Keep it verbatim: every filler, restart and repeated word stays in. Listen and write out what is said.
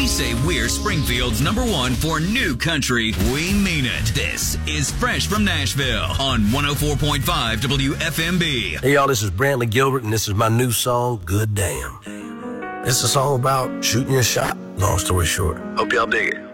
we say we're Springfield's number one for new country, we mean it. This is Fresh from Nashville on one oh four point five W F M B. Hey, y'all, this is Brantley Gilbert, and this is my new song, Good Damn. It's a song about shooting your shot, long story short. Hope y'all dig it.